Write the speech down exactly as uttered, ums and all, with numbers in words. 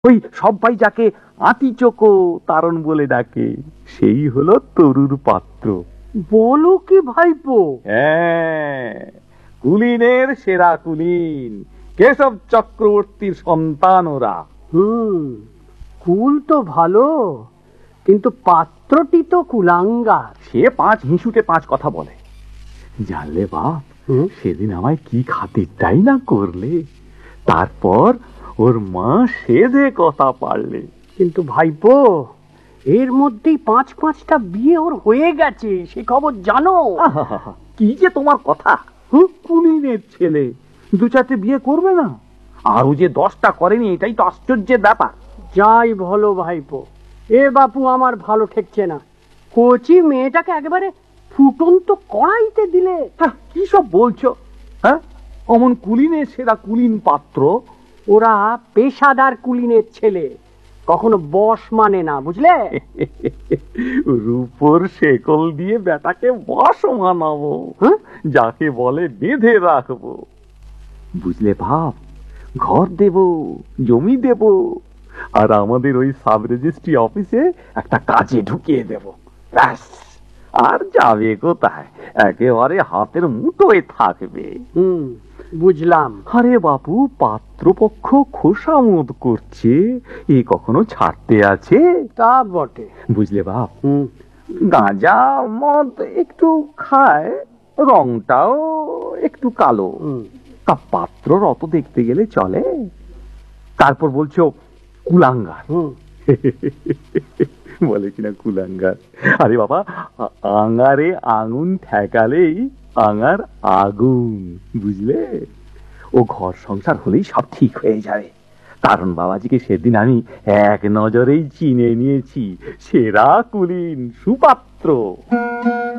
ওই সবাই যাকে আতিচোকো তারণ বলে ডাকে সেই হলো তরুর পাত্র। বলো কি ভাইপো? হ্যাঁ, কুলীনের সেরা কুলীন, কেশব চক্রবর্তীর সন্তান ওরা। হুম, কুল তো ভালো, কিন্তু পাত্রটি তো কুলাঙ্গার। সে পাঁচ হিঁসুটে পাঁচ কথা বলে। জানলে বাপ, সেদিন আমায় কি খাতিরটাই না করলে, তারপর ওর মা সেধে কথা পারলে। কিন্তু ভাইপো, এর মধ্যেই পাঁচ পাঁচটা বিয়ে ওর হয়ে গেছে, সে খবর জানো? কি যে তোমার কথা! হুম, কুলীনের ছেলে দু চারটে বিয়ে করবে না? আরো যে দশটা করেনি, এটাই তো আশ্চর্যের ব্যাপার। যাই বলো ভাইপো, এ বাপু আমার ভালো ঠেকছে না। কচি মেয়েটাকে একেবারে ফুটন্ত কড়াইতে দিলে। কি সব বলছো? হ্যাঁ, অমন কুলীনের সেরা কুলীন পাত্র। ওরা পেশাদার কুলীনের ছেলে, কখনো বস মানে না, বুঝলে? রূপোর শেকল দিয়ে বেটাকে বস মানাবো, হ্যাঁ, যাকে বলে বেঁধে রাখবো। বুঝলে ভাব, ঘর দেব, জমি দেব, আর আমাদের ওই সাব রেজিস্ট্রি অফিসে একটা কাজে ঢুকিয়ে দেব। ব্যাস, আর যাবে কোথায়? একেবারে হাতের মুঠোয় থাকবে। হুম, বুঝলাম। আরে বাপু, পাত্রপক্ষ খোসামোদ করছে, এ কখনো ছাড়তে আছে? তা বটে। বুঝলে বাপ, গাঁজা মদ একটু খায়, রংটাও একটু কালো, তা পাত্রর অত দেখতে গেলে চলে? তারপর বলছো কুলাঙ্গার। বলে কিনা কুলাঙ্গার? আরে বাবা, আঙারে আঙুন ঠেকালেই আঙার আগুন, বুঝলে? ও ঘর সংসার হলেই সব ঠিক হয়ে যাবে। কারণ বাবাজিকে সেদিন আমি এক নজরেই চিনে নিয়েছি, সেরা কুলীন সুপাত্র।